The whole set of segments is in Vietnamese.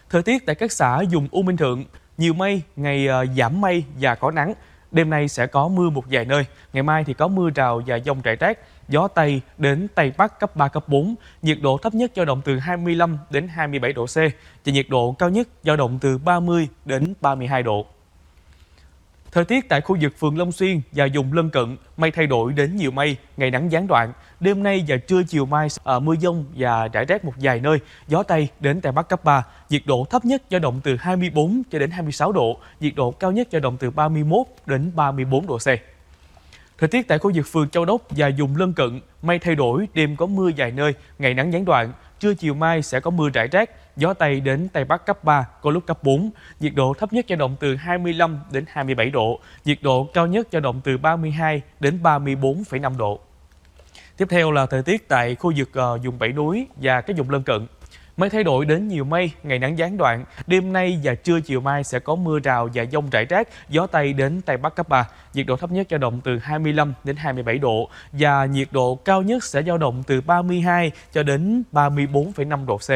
Thời tiết tại các xã vùng U Minh Thượng, nhiều mây, ngày giảm mây và có nắng. Đêm nay sẽ có mưa một vài nơi, ngày mai thì có mưa rào và dông rải rác, gió Tây đến Tây Bắc cấp 3, cấp 4, nhiệt độ thấp nhất dao động từ 25 đến 27 độ C, và nhiệt độ cao nhất dao động từ 30 đến 32 độ. Thời tiết tại khu vực phường Long Xuyên và vùng lân cận, mây thay đổi đến nhiều mây, ngày nắng gián đoạn. Đêm nay và trưa chiều mai mưa dông và rải rác một vài nơi, gió Tây đến Tây Bắc cấp 3, nhiệt độ thấp nhất dao động từ 24 cho đến 26 độ, nhiệt độ cao nhất dao động từ 31 đến 34 độ C. Thời tiết tại khu vực phường Châu Đốc và vùng lân cận, mây thay đổi, đêm có mưa vài nơi, ngày nắng gián đoạn. Trưa chiều mai sẽ có mưa rải rác, gió Tây đến Tây Bắc cấp 3, có lúc cấp 4, nhiệt độ thấp nhất dao động từ 25 đến 27 độ, nhiệt độ cao nhất dao động từ 32 đến 34,5 độ. Tiếp theo là thời tiết tại khu vực vùng Bảy Núi và các vùng lân cận. Mây thay đổi đến nhiều mây, ngày nắng gián đoạn. Đêm nay và trưa chiều mai sẽ có mưa rào và dông rải rác, gió Tây đến Tây Bắc cấp 3. Nhiệt độ thấp nhất dao động từ 25 đến 27 độ và nhiệt độ cao nhất sẽ dao động từ 32 cho đến 34,5 độ C.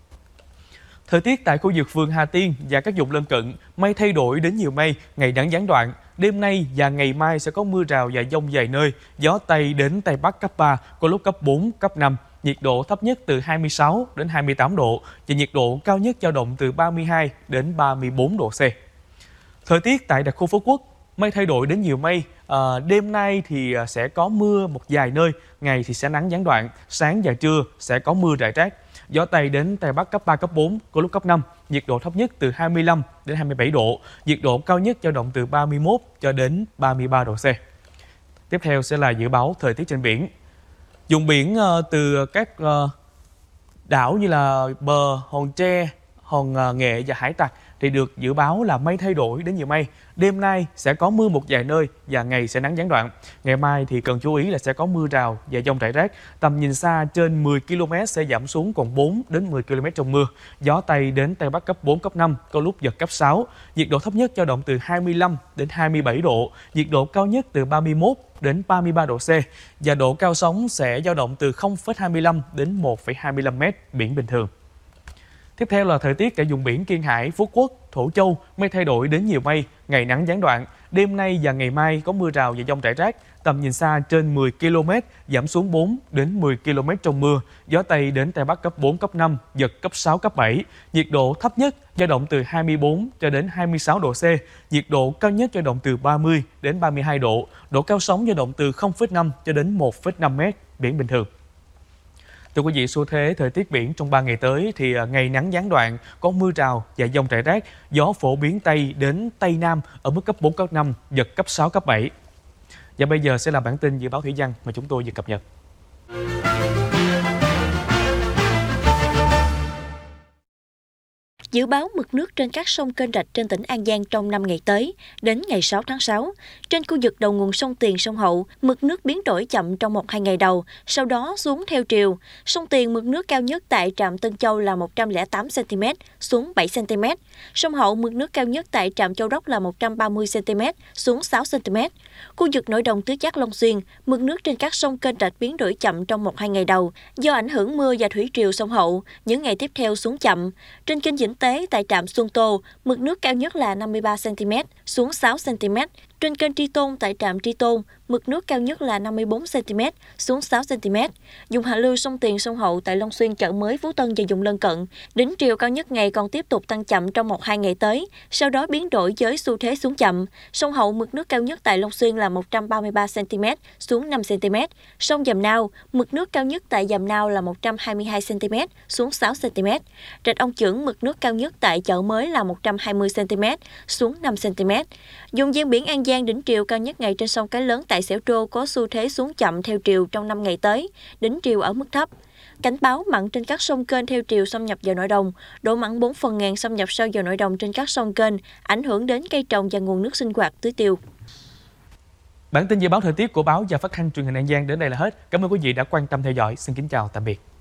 Thời tiết tại khu vực phường Hà Tiên và các vùng lân cận, mây thay đổi đến nhiều mây, ngày nắng gián đoạn. Đêm nay và ngày mai sẽ có mưa rào và dông vài nơi, gió Tây đến Tây Bắc cấp 3, có lúc cấp 4, cấp 5. Nhiệt độ thấp nhất từ 26 đến 28 độ và nhiệt độ cao nhất dao động từ 32 đến 34 độ C. Thời tiết tại đặc khu Phú Quốc, mây thay đổi đến nhiều mây. Đêm nay thì sẽ có mưa một vài nơi, ngày thì sẽ nắng gián đoạn, sáng và trưa sẽ có mưa rải rác. Gió Tây đến Tây Bắc cấp 3, cấp 4, có lúc cấp 5, nhiệt độ thấp nhất từ 25 đến 27 độ, nhiệt độ cao nhất dao động từ 31 cho đến 33 độ C. Tiếp theo sẽ là dự báo thời tiết trên biển. Vùng biển từ các đảo như là Bờ, Hòn Tre, Hòn Nghệ và Hải Tặc thì được dự báo là mây thay đổi đến nhiều mây. Đêm nay sẽ có mưa một vài nơi và ngày sẽ nắng gián đoạn. Ngày mai thì cần chú ý là sẽ có mưa rào và dông rải rác. Tầm nhìn xa trên 10 km sẽ giảm xuống còn 4 đến 10 km trong mưa. Gió Tây đến Tây Bắc cấp 4, cấp 5, có lúc giật cấp 6. Nhiệt độ thấp nhất dao động từ 25 đến 27 độ, nhiệt độ cao nhất từ 31 đến 33 độ C và độ cao sóng sẽ dao động từ 0,25 đến 1,25 m, biển bình thường. Tiếp theo là thời tiết tại vùng biển Kiên Hải, Phú Quốc, Thổ Châu, mây thay đổi đến nhiều mây, ngày nắng gián đoạn. Đêm nay và ngày mai có mưa rào và dông rải rác, tầm nhìn xa trên 10 km, giảm xuống 4 đến 10 km trong mưa. Gió Tây đến Tây Bắc cấp 4, cấp 5, giật cấp 6, cấp 7. Nhiệt độ thấp nhất dao động từ 24 cho đến 26 độ C, nhiệt độ cao nhất dao động từ 30 đến 32 độ, độ cao sóng dao động từ 0,5 cho đến 1,5 m, biển bình thường. Thưa quý vị, xu thế thời tiết biển trong 3 ngày tới thì ngày nắng gián đoạn, có mưa rào và dông rải rác, gió phổ biến Tây đến Tây Nam ở mức cấp 4, cấp 5, giật cấp 6, cấp 7. Và bây giờ sẽ là bản tin dự báo thủy văn mà chúng tôi vừa cập nhật. Dự báo mực nước trên các sông kênh rạch trên tỉnh An Giang trong 5 ngày tới, đến ngày 6 tháng 6. Trên khu vực đầu nguồn sông Tiền, sông Hậu, mực nước biến đổi chậm trong 1-2 ngày đầu, sau đó xuống theo chiều. Sông Tiền mực nước cao nhất tại trạm Tân Châu là 108 cm, xuống 7 cm. Sông Hậu mực nước cao nhất tại trạm Châu Đốc là 130 cm, xuống 6 cm. Khu vực nội đồng Tứ Giác Long Xuyên, mực nước trên các sông kênh rạch biến đổi chậm trong 1-2 ngày đầu, do ảnh hưởng mưa và thủy triều sông Hậu, những ngày tiếp theo xuống chậm. Trên kênh Vĩnh Tế tại trạm Xuân Tô, mực nước cao nhất là 53 cm, xuống 6 cm. Trên kênh Tri Tôn tại trạm Tri Tôn, mực nước cao nhất là 54 cm, xuống 6 cm. Vùng hạ lưu sông Tiền, sông Hậu tại Long Xuyên, Chợ Mới, Phú Tân và vùng lân cận, đỉnh triều cao nhất ngày còn tiếp tục tăng chậm trong 1-2 ngày tới, sau đó biến đổi với xu thế xuống chậm. Sông Hậu mực nước cao nhất tại Long Xuyên là 133 cm, xuống 5 cm. Sông Dầm Nao, mực nước cao nhất tại Dầm Nao là 122 cm, xuống 6 cm. Rạch Ông Chưởng mực nước cao nhất tại Chợ Mới là 120 cm, xuống 5 cm. Vùng ven biển An Giang, đỉnh triều cao nhất ngày trên sông Cái Lớn tại Xẻo Trô có xu thế xuống chậm theo triều trong 5 ngày tới, đỉnh triều ở mức thấp. Cảnh báo mặn trên các sông kênh theo triều xâm nhập vào nội đồng, độ mặn 4/1000 xâm nhập sâu vào nội đồng trên các sông kênh, ảnh hưởng đến cây trồng và nguồn nước sinh hoạt tưới tiêu. Bản tin dự báo thời tiết của báo và phát thanh truyền hình An Giang đến đây là hết. Cảm ơn quý vị đã quan tâm theo dõi. Xin kính chào tạm biệt.